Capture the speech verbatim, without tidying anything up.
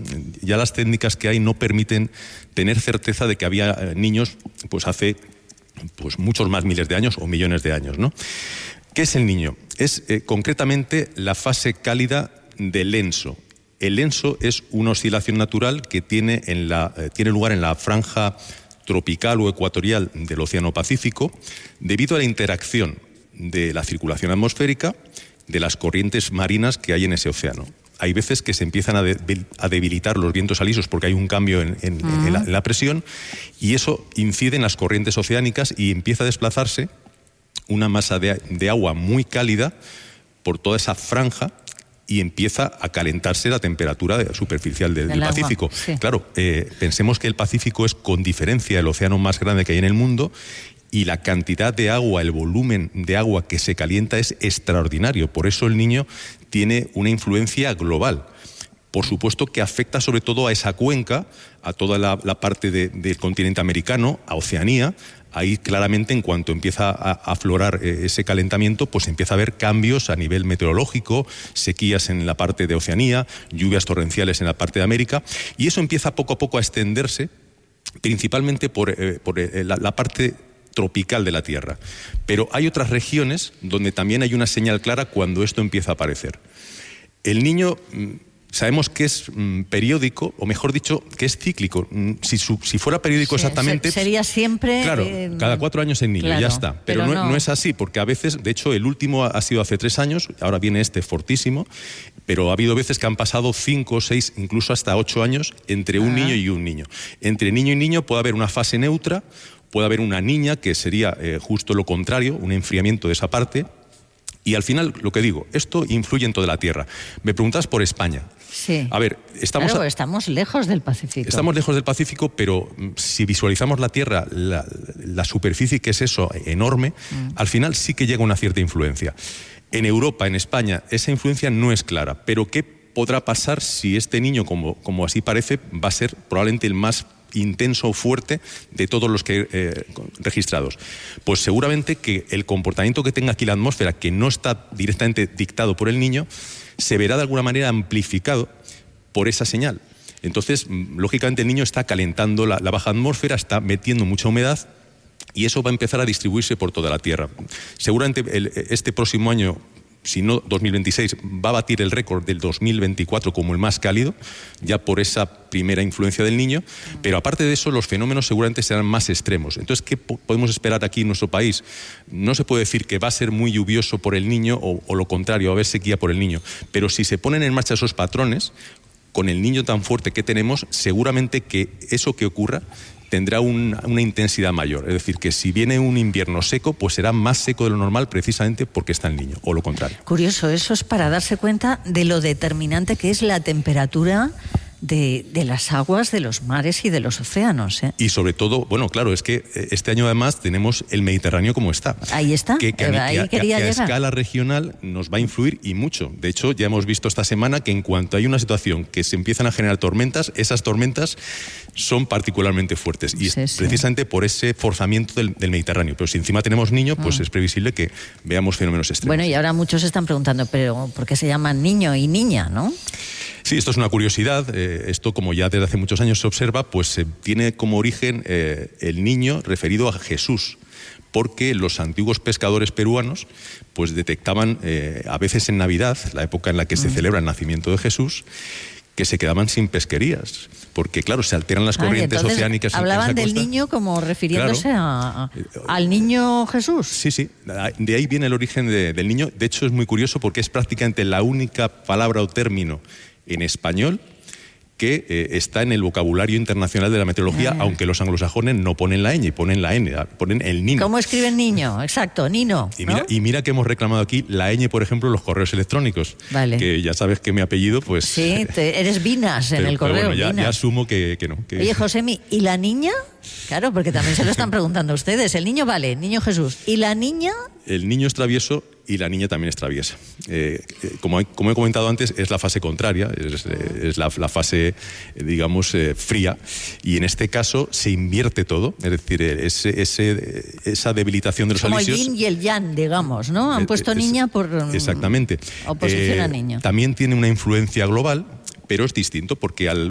ya las técnicas que hay no permiten tener certeza de que había eh, niños pues hace pues muchos más miles de años o millones de años, ¿no? ¿Qué es el niño? Es eh, concretamente la fase cálida del ENSO. El ENSO es una oscilación natural que tiene, en la, eh, tiene lugar en la franja tropical o ecuatorial del Océano Pacífico debido a la interacción de la circulación atmosférica de las corrientes marinas que hay en ese océano. Hay veces que se empiezan a, de, a debilitar los vientos alisos porque hay un cambio en, en, uh-huh. en, la, en la presión y eso incide en las corrientes oceánicas y empieza a desplazarse una masa de, de agua muy cálida por toda esa franja y empieza a calentarse la temperatura superficial del, del, del Pacífico. Sí. Claro, eh, pensemos que el Pacífico es con diferencia el océano más grande que hay en el mundo y la cantidad de agua, el volumen de agua que se calienta es extraordinario. Por eso el Niño tiene una influencia global. Por supuesto que afecta sobre todo a esa cuenca, a toda la, la parte de, del continente americano, a Oceanía. Ahí claramente en cuanto empieza a aflorar eh, ese calentamiento, pues empieza a haber cambios a nivel meteorológico, sequías en la parte de Oceanía, lluvias torrenciales en la parte de América, y eso empieza poco a poco a extenderse, principalmente por, eh, por eh, la, la parte tropical de la Tierra. Pero hay otras regiones donde también hay una señal clara cuando esto empieza a aparecer. El Niño... Sabemos que es mm, periódico, o mejor dicho, que es cíclico. Mm, si, su, si fuera periódico sí, exactamente... Sería siempre... Claro, eh, cada cuatro años el Niño, claro, ya está. Pero, pero no, no. no es así, porque a veces, de hecho, el último ha sido hace tres años, ahora viene este fortísimo, pero ha habido veces que han pasado cinco, seis, incluso hasta ocho años entre un Ajá. niño y un niño. Entre niño y niño puede haber una fase neutra, puede haber una niña, que sería eh, justo lo contrario, un enfriamiento de esa parte. Y al final, lo que digo, esto influye en toda la Tierra. Me preguntas por España. Sí. A ver, estamos, claro, estamos lejos del Pacífico. Estamos lejos del Pacífico, pero si visualizamos la Tierra, la, la superficie que es eso, enorme, mm. al final sí que llega una cierta influencia. En Europa, en España, esa influencia no es clara. Pero ¿qué podrá pasar si este niño, como, como así parece, va a ser probablemente el más intenso o fuerte de todos los que eh, registrados? Pues seguramente que el comportamiento que tenga aquí la atmósfera, que no está directamente dictado por el niño, se verá de alguna manera amplificado por esa señal. Entonces, lógicamente el niño está calentando la, la baja atmósfera, está metiendo mucha humedad y eso va a empezar a distribuirse por toda la Tierra. Seguramente el, este próximo año, si no dos mil veintiséis, va a batir el récord del dos mil veinticuatro como el más cálido, ya por esa primera influencia del niño, pero aparte de eso los fenómenos seguramente serán más extremos. Entonces, ¿qué po- podemos esperar aquí en nuestro país? No se puede decir que va a ser muy lluvioso por el niño o, o lo contrario, va a haber sequía por el niño, pero si se ponen en marcha esos patrones, con el niño tan fuerte que tenemos, seguramente que eso que ocurra tendrá un, una intensidad mayor. Es decir, que si viene un invierno seco, pues será más seco de lo normal precisamente porque está el niño, o lo contrario. Curioso, eso es para darse cuenta de lo determinante que es la temperatura de, de las aguas de los mares y de los océanos, ¿eh? Y sobre todo, bueno, claro, es que este año además tenemos el Mediterráneo como está. Ahí está, que, que, ahí que, quería que, que a llegar. escala regional nos va a influir y mucho. De hecho, ya hemos visto esta semana que en cuanto hay una situación que se empiezan a generar tormentas, esas tormentas son particularmente fuertes. Y sí, es sí. precisamente por ese forzamiento del, del Mediterráneo. Pero si encima tenemos niño, pues mm. es previsible que veamos fenómenos extremos. Bueno, y ahora muchos se están preguntando, pero ¿por qué se llaman niño y niña, no? Sí, esto es una curiosidad. Eh, esto, como ya desde hace muchos años se observa, pues eh, tiene como origen eh, el niño referido a Jesús, porque los antiguos pescadores peruanos pues detectaban eh, a veces en Navidad, la época en la que mm. se celebra el nacimiento de Jesús, que se quedaban sin pesquerías, porque claro, se alteran las corrientes ah, oceánicas. Hablaban del costa. Niño como refiriéndose claro. a, a, al niño Jesús. Sí, sí, de ahí viene el origen de, del niño. De hecho es muy curioso porque es prácticamente la única palabra o término en español que eh, está en el vocabulario internacional de la meteorología, ah. aunque los anglosajones no ponen la ñ, ponen la n, ponen el nino. ¿Cómo escriben niño? Exacto, nino. Y, ¿no? mira, y mira que hemos reclamado aquí la ñ, por ejemplo, en los correos electrónicos. Vale. Que ya sabes que mi apellido, pues... Sí, te, eres Vinas en pero, el correo. Pero bueno, ya, Vinas. ya asumo que, que no. Que... Oye, Josemi, ¿y la niña? Claro, porque también se lo están preguntando a ustedes. El niño vale, niño Jesús. ¿Y la niña? El niño es travieso y la niña también es traviesa. Eh, como, como he comentado antes, es la fase contraria, es, es la, la fase, digamos, eh, fría, y en este caso se invierte todo, es decir, ese, ese, esa debilitación de los como alisios... Como el yin y el yang, digamos, ¿no? Han puesto es, niña por... Exactamente. Oposición eh, a niño. También tiene una influencia global, pero es distinto, porque al